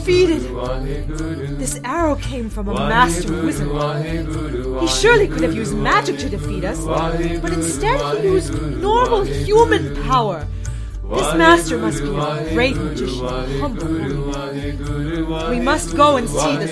defeated. This arrow came from a master wizard. He surely could have used magic to defeat us, but instead he used normal human power. This master must be a great magician, humble. We must go and see the